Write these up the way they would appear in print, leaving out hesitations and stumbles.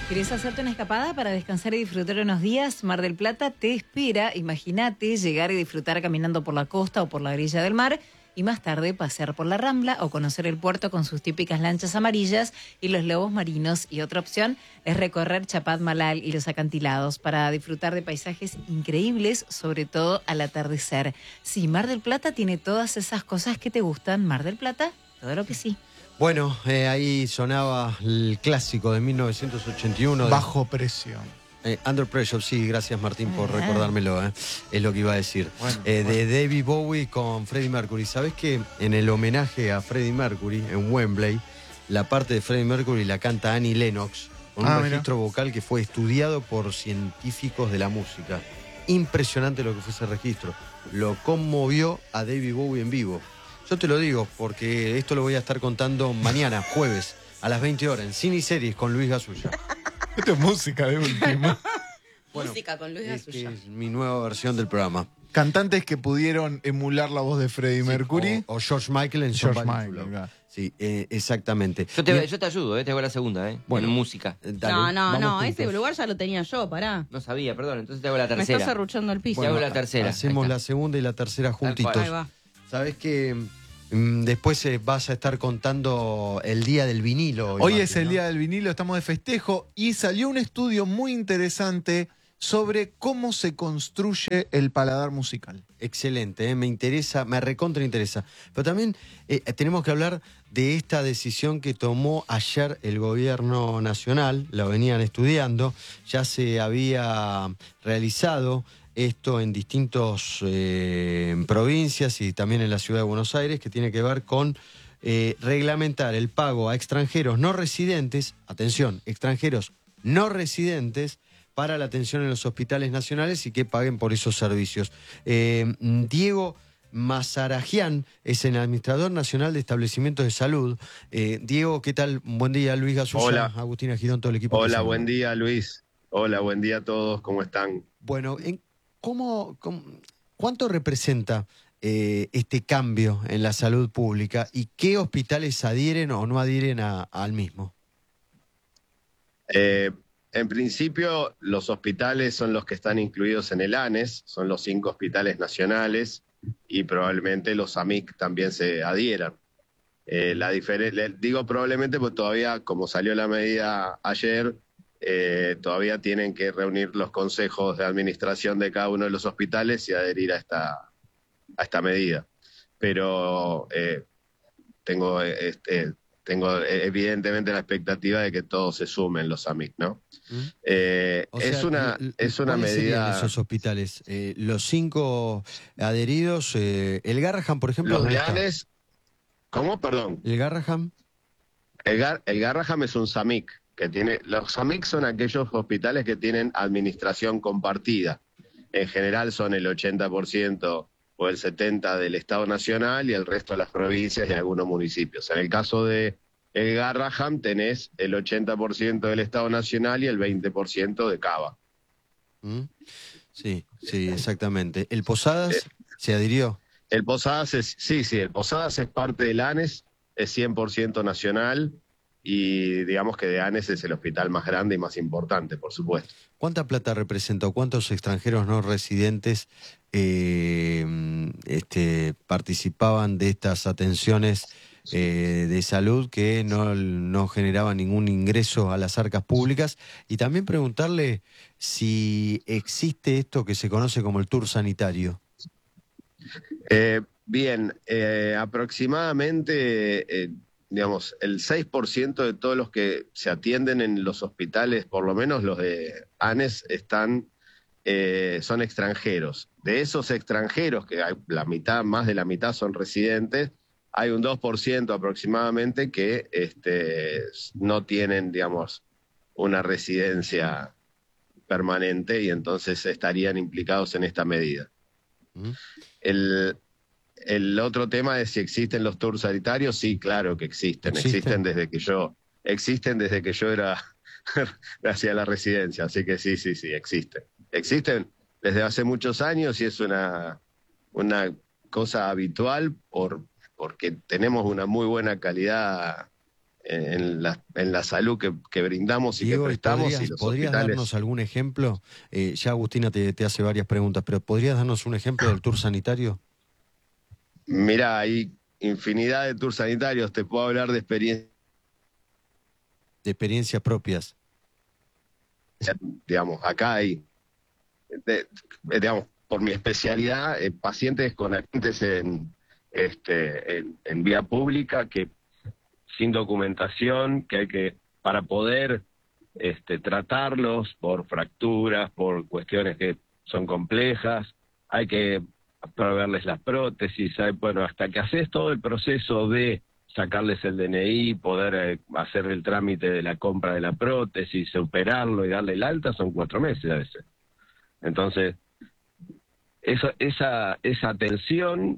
¿Querés hacerte una escapada para descansar y disfrutar unos días? Mar del Plata te espera. Imagínate llegar y disfrutar caminando por la costa o por la orilla del mar y más tarde pasear por la Rambla o conocer el puerto con sus típicas lanchas amarillas y los lobos marinos. Y otra opción es recorrer Chapadmalal Malal y los acantilados para disfrutar de paisajes increíbles, sobre todo al atardecer. Sí, Mar del Plata tiene todas esas cosas que te gustan. Mar del Plata, todo lo que sí. Bueno, ahí sonaba el clásico de 1981. Bajo presión. Under Pressure, sí, gracias Martín por recordármelo, es lo que iba a decir. De David Bowie con Freddie Mercury. ¿Sabés que en el homenaje a Freddie Mercury en Wembley, la parte de Freddie Mercury la canta Annie Lennox con un registro vocal que fue estudiado por científicos de la música? Impresionante lo que fue ese registro. Lo conmovió a David Bowie en vivo. Yo te lo digo porque esto lo voy a estar contando mañana, jueves, a las 20 horas, en Cine y Series con Luis Gasulla. Esto es música de última. Bueno, música con Luis Gasulla. Es mi nueva versión del programa. Cantantes que pudieron emular la voz de Freddie Mercury. O George Michael en George Somebody Michael, to Love. claro. Sí, exactamente. Yo te ayudo, te hago la segunda, Bueno, en música. Dale, No, juntos. ese lugar ya lo tenía yo, pará. No sabía, perdón, entonces te hago la Me tercera. estás arruchando el piso. Te hago la tercera. Hacemos Ahí la está. segunda y la tercera juntitos. Ahí va. Sabés que después vas a estar contando el día del vinilo. Hoy Martín, es el ¿no? día del vinilo, estamos de festejo y salió un estudio muy interesante sobre cómo se construye el paladar musical. Excelente, me interesa, me recontra interesa. Pero también tenemos que hablar de esta decisión que tomó ayer el gobierno nacional, la venían estudiando, ya se había realizado esto en distintas provincias y también en la ciudad de Buenos Aires, que tiene que ver con reglamentar el pago a extranjeros no residentes, atención, extranjeros no residentes, para la atención en los hospitales nacionales y que paguen por esos servicios. Diego Mazarajian es el administrador nacional de establecimientos de salud. Diego, ¿qué tal? Buen día, Luis Gasulla, Hola. Agustina Girón, todo el equipo. Hola, buen día, Luis. Hola, buen día a todos, ¿cómo están? Bueno, ¿cuánto representa este cambio en la salud pública y qué hospitales adhieren o no adhieren al mismo? En principio, los hospitales son los que están incluidos en el ANES, son los 5 hospitales nacionales y probablemente los AMIC también se adhieran. Digo probablemente porque todavía, como salió la medida ayer, todavía tienen que reunir los consejos de administración de cada uno de los hospitales y adherir a esta medida. Pero tengo evidentemente la expectativa de que todos se sumen los AMIC, ¿no? O sea, es una ¿cuáles serían medida. esos hospitales? Los 5 adheridos, el Garrahan, por ejemplo. Los ¿dónde de está? ANES. ¿Cómo? Perdón. ¿El Garrahan? El Garrahan es un SAMIC, que tiene. Los SAMIC son aquellos hospitales que tienen administración compartida. En general son el 80% o el 70% del Estado Nacional y el resto de las provincias y algunos municipios. En el caso de el Garrahan tenés el 80% del Estado Nacional y el 20% de Cava. Sí, exactamente. ¿El Posadas se adhirió? El Posadas el Posadas es parte del ANES, es 100% nacional y digamos que de ANES es el hospital más grande y más importante, por supuesto. ¿Cuánta plata representa o cuántos extranjeros no residentes participaban de estas atenciones de salud que no generaban ningún ingreso a las arcas públicas? Y también preguntarle si existe esto que se conoce como el tour sanitario. Aproximadamente, digamos, el 6% de todos los que se atienden en los hospitales, por lo menos los de ANES, son extranjeros. De esos extranjeros, que hay más de la mitad son residentes, hay un 2% aproximadamente que no tienen, digamos, una residencia permanente y entonces estarían implicados en esta medida. El otro tema es si existen los tours sanitarios. Sí, claro que existen. Existen desde que yo era hacia la residencia, así que sí, existen. Existen desde hace muchos años y es una cosa habitual porque tenemos una muy buena calidad en la salud que brindamos y Diego, que prestamos. Y los ¿podrías hospitales. darnos algún ejemplo? Ya Agustina te hace varias preguntas, pero ¿podrías darnos un ejemplo del tour sanitario? Mira, hay infinidad de tours sanitarios. Te puedo hablar de experiencias, De experiencias propias. digamos, acá hay, digamos, por mi especialidad, pacientes con agentes en vía pública que sin documentación, que hay que, para poder tratarlos por fracturas, por cuestiones que son complejas, hay que proveerles las prótesis, bueno, hasta que haces todo el proceso de sacarles el DNI, poder hacer el trámite de la compra de la prótesis, operarlo y darle el alta, son 4 meses a veces. Entonces, esa atención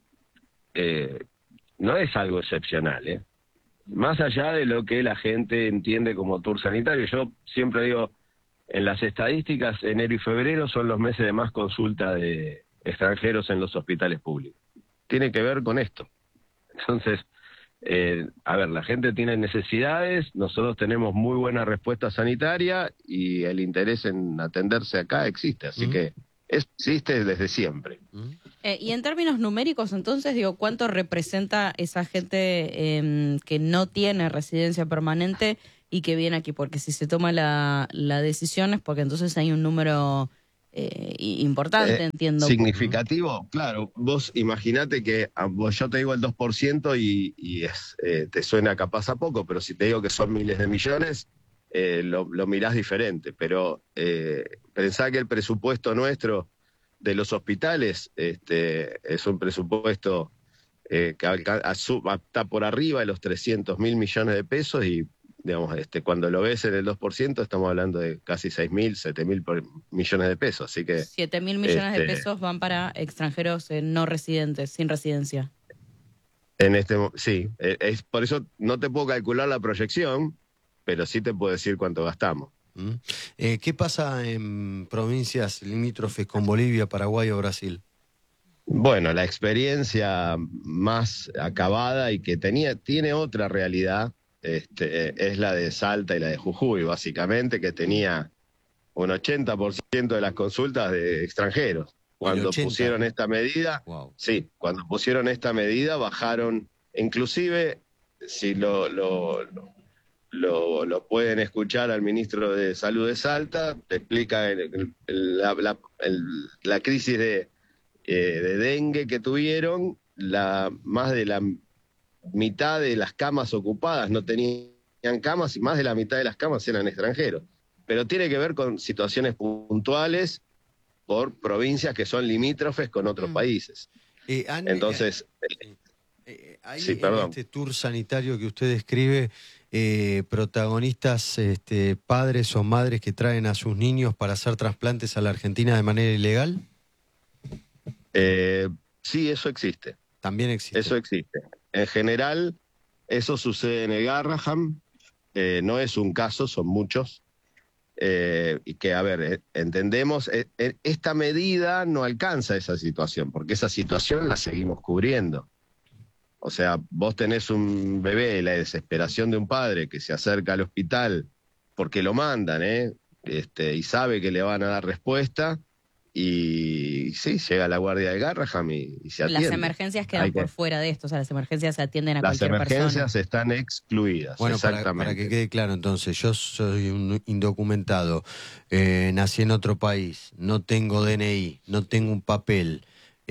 no es algo excepcional, ¿eh? Más allá de lo que la gente entiende como tour sanitario, yo siempre digo, en las estadísticas, enero y febrero son los meses de más consulta de extranjeros en los hospitales públicos. Tiene que ver con esto. Entonces, a ver, la gente tiene necesidades, nosotros tenemos muy buena respuesta sanitaria y el interés en atenderse acá existe, así que existe desde siempre. Y en términos numéricos, entonces, digo, ¿cuánto representa esa gente que no tiene residencia permanente y que viene aquí? Porque si se toma la decisión es porque entonces hay un número importante, entiendo. Significativo, claro. Vos imaginate que yo te digo el 2% y te suena capaz a poco, pero si te digo que son miles de millones, lo mirás diferente. Pero pensá que el presupuesto nuestro de los hospitales es un presupuesto que está por arriba de los 300.000 millones de pesos y digamos, cuando lo ves en el 2%, estamos hablando de casi 6.000, 7.000 millones de pesos. Así que 7.000 millones de pesos van para extranjeros no residentes, sin residencia. Sí, por eso no te puedo calcular la proyección, pero sí te puedo decir cuánto gastamos. ¿Qué pasa en provincias limítrofes con Bolivia, Paraguay o Brasil? Bueno, la experiencia más acabada y que tiene otra realidad es la de Salta y la de Jujuy, básicamente, que tenía un 80% de las consultas de extranjeros. Cuando pusieron esta medida, sí, cuando pusieron esta medida bajaron, inclusive, si lo pueden escuchar al ministro de Salud de Salta, te explica la crisis de dengue que tuvieron, más de la mitad de las camas ocupadas no tenían camas y más de la mitad de las camas eran extranjeros. Pero tiene que ver con situaciones puntuales por provincias que son limítrofes con otros países. Entonces, sí, perdón. En este tour sanitario que usted describe, protagonistas padres o madres que traen a sus niños para hacer trasplantes a la Argentina de manera ilegal. Sí, eso existe. También existe. Eso existe. En general, eso sucede en el Garrahan. No es un caso, son muchos. Y que, a ver, entendemos, esta medida no alcanza esa situación, porque esa situación la seguimos cubriendo. O sea, vos tenés un bebé, la desesperación de un padre que se acerca al hospital porque lo mandan, y sabe que le van a dar respuesta. Y sí, llega la guardia de Garrahan y se atiende. Las emergencias quedan por fuera de esto, o sea, las emergencias se atienden a cualquier persona. Las emergencias están excluidas, bueno, exactamente. Para que quede claro, entonces, yo soy un indocumentado, nací en otro país, no tengo DNI, no tengo un papel,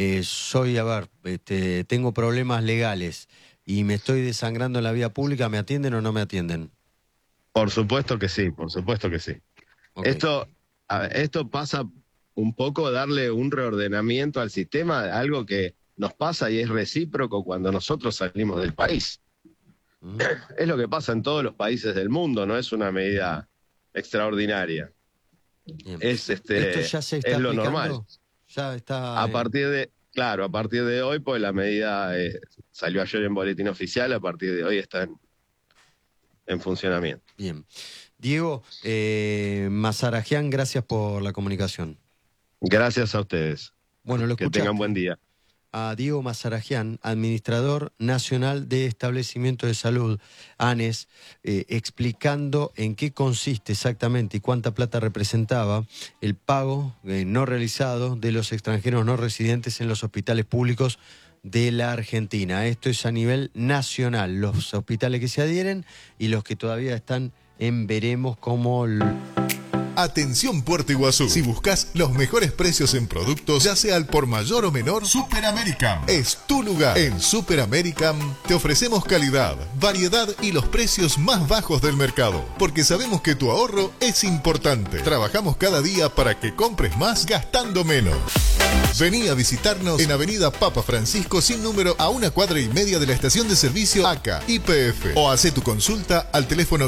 tengo problemas legales y me estoy desangrando en la vía pública, ¿me atienden o no me atienden? Por supuesto que sí, por supuesto que sí. Okay. Esto pasa un poco darle un reordenamiento al sistema, algo que nos pasa y es recíproco cuando nosotros salimos del país. Es lo que pasa en todos los países del mundo, no es una medida extraordinaria. Bien. Esto ya se está es lo aplicando. normal. Ya está. A partir de hoy, pues la medida salió ayer en boletín oficial, a partir de hoy está en funcionamiento. Bien. Diego Mazarajian, gracias por la comunicación. Gracias a ustedes. Bueno, lo que escuchaste. tengan buen día. a Diego Mazarajian, administrador nacional de establecimientos de salud, ANES, explicando en qué consiste exactamente y cuánta plata representaba el pago no realizado de los extranjeros no residentes en los hospitales públicos de la Argentina. Esto es a nivel nacional, los hospitales que se adhieren y los que todavía están en veremos como... Atención Puerto Iguazú. Si buscas los mejores precios en productos, ya sea al por mayor o menor, Super American es tu lugar. En Super American te ofrecemos calidad, variedad y los precios más bajos del mercado, porque sabemos que tu ahorro es importante. Trabajamos cada día para que compres más gastando menos. Vení a visitarnos en Avenida Papa Francisco sin número a 1,5 cuadras de la estación de servicio ACA YPF, o hacé tu consulta al teléfono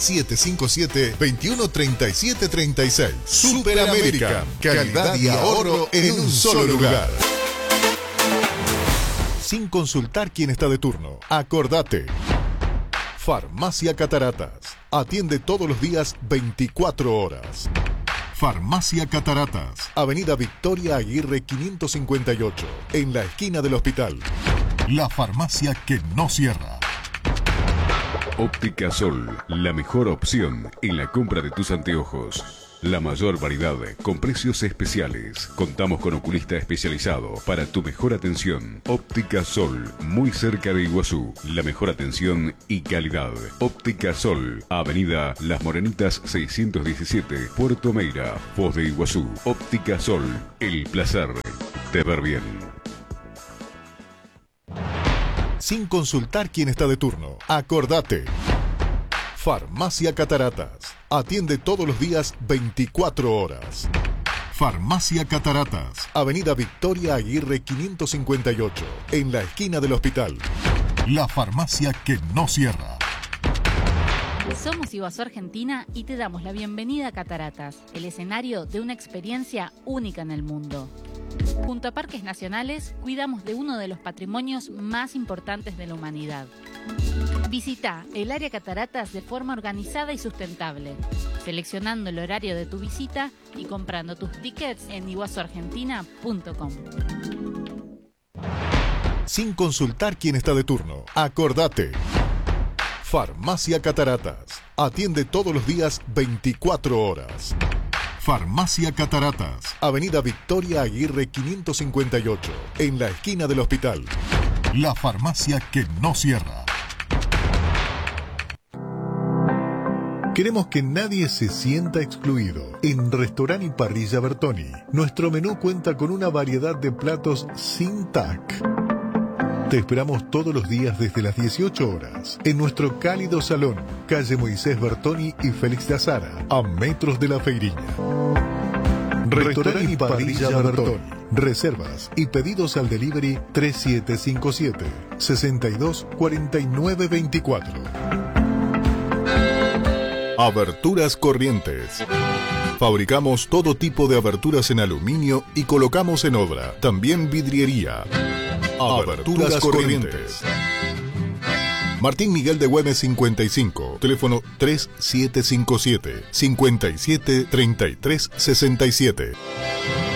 3757-213736. Super American, calidad y ahorro en un solo lugar. Sin consultar quién está de turno, acordate. Farmacia Cataratas, atiende todos los días 24 horas. Farmacia Cataratas, Avenida Victoria Aguirre 558, en la esquina del hospital. La farmacia que no cierra. Óptica Sol, la mejor opción en la compra de tus anteojos. La mayor variedad con precios especiales. Contamos con oculista especializado para tu mejor atención. Óptica Sol, muy cerca de Iguazú. La mejor atención y calidad. Óptica Sol, Avenida Las Morenitas 617, Puerto Meira, Foz de Iguazú. Óptica Sol, el placer de ver bien. Sin consultar quién está de turno, acordate. Farmacia Cataratas, atiende todos los días 24 horas. Farmacia Cataratas, Avenida Victoria Aguirre 558, en la esquina del hospital. La farmacia que no cierra. Somos Iguazú Argentina y te damos la bienvenida a Cataratas, el escenario de una experiencia única en el mundo. Junto a Parques Nacionales, cuidamos de uno de los patrimonios más importantes de la humanidad. Visita el área Cataratas de forma organizada y sustentable, seleccionando el horario de tu visita y comprando tus tickets en iguazuargentina.com. Sin consultar quién está de turno, acordate. Farmacia Cataratas, atiende todos los días 24 horas. Farmacia Cataratas, Avenida Victoria Aguirre 558, en la esquina del hospital. La farmacia que no cierra. Queremos que nadie se sienta excluido. En Restaurant y Parrilla Bertoni, nuestro menú cuenta con una variedad de platos sin TAC. Te esperamos todos los días desde las 18 horas en nuestro cálido salón, calle Moisés Bertoni y Félix de Azara, a metros de la Feiriña. Restaurant y Parrilla Bertoni. Reservas y pedidos al delivery 3757 62 49 24. Aberturas Corrientes. Fabricamos todo tipo de aberturas en aluminio y colocamos en obra. También vidriería. Aberturas Corrientes. Martín Miguel de Güemes 55, teléfono 3757 57 33 67.